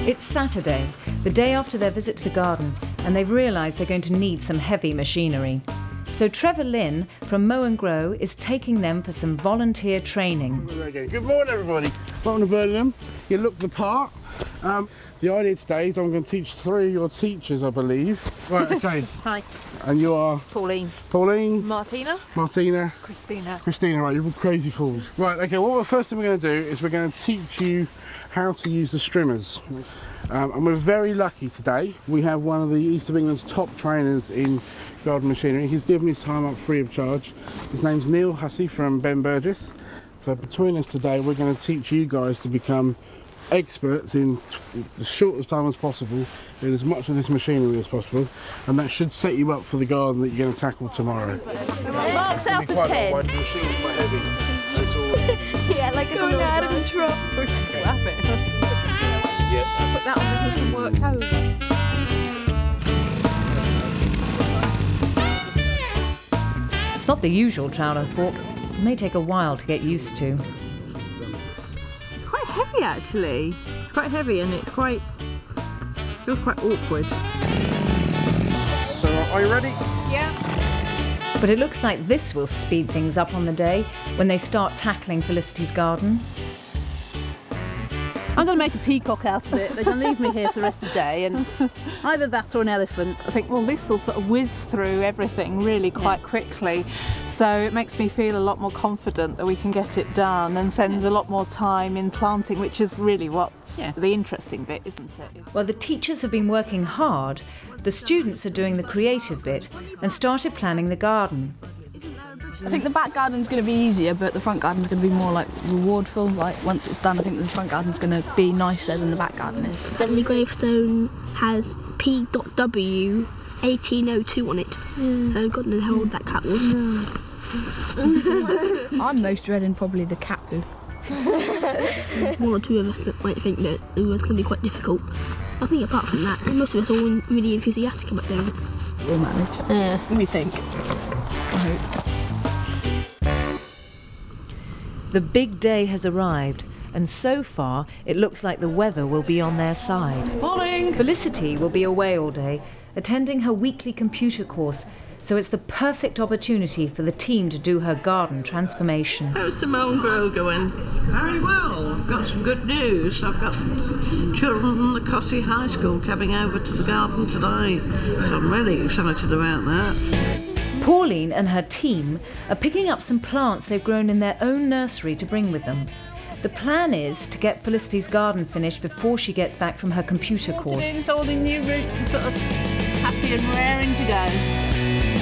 It's Saturday, the day after their visit to the garden, and they've realised they're going to need some heavy machinery. So Trevor Lynn from Mow and Grow is taking them for some volunteer training. Good morning, everybody. Welcome to Birmingham. You look the part. The idea today is I'm going to teach 3 of your teachers, I believe. Right, okay. Hi. And you are? Pauline. Pauline? Martina. Martina. Christina. Christina, right, you're all crazy fools. Right, okay, well, the first thing we're going to do is we're going to teach you how to use the strimmers. And we're very lucky today. We have one of the East of England's top trainers in garden machinery. He's given his time up free of charge. His name's Neil Hussey from Ben Burgess. So between us today, we're going to teach you guys to become experts in the shortest time as possible in as much of this machinery as possible, and that should set you up for the garden that you're going to tackle tomorrow. Marks out of 10. Yeah, like a going out of the truck or scrap it. Yeah. Put that on the hook and worked over. It's not the usual trowel and fork. It may take a while to get used to. It's quite heavy actually. It's quite heavy and it feels quite awkward. So are you ready? Yeah. But it looks like this will speed things up on the day when they start tackling Felicity's garden. I'm going to make a peacock out of it. They're going to leave me here for the rest of the day, and either that or an elephant. I think, well, this will sort of whiz through everything really quite quickly, so it makes me feel a lot more confident that we can get it done and sends a lot more time in planting, which is really what's the interesting bit, isn't it? While the teachers have been working hard, the students are doing the creative bit and started planning the garden. I think the back garden's going to be easier, but the front garden's going to be more like rewardful. Like once it's done, I think the front garden's going to be nicer than the back garden is. The gravestone has P.W 1802 on it, so God knows how old that cat was. I'm most dreading probably the cat poo. One or two of us that might think that it was going to be quite difficult. I think apart from that, most of us are all really enthusiastic about doing it. We'll manage. Yeah. What do you think? I hope. The big day has arrived, and so far it looks like the weather will be on their side. Morning! Felicity will be away all day, attending her weekly computer course, so it's the perfect opportunity for the team to do her garden transformation. How's the Mow and Grow going? Very well. I've got some good news. I've got children from the Cossey High School coming over to the garden tonight, so I'm really excited about that. Pauline and her team are picking up some plants they've grown in their own nursery to bring with them. The plan is to get Felicity's garden finished before she gets back from her computer course. All the new roots are sort of happy and raring to go.